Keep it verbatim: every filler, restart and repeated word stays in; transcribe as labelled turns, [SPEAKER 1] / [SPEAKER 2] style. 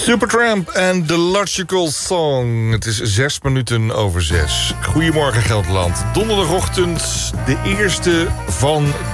[SPEAKER 1] Supertramp en The Logical Song. Het is zes minuten over zes. Goedemorgen Gelderland. Donderdagochtend de eerste van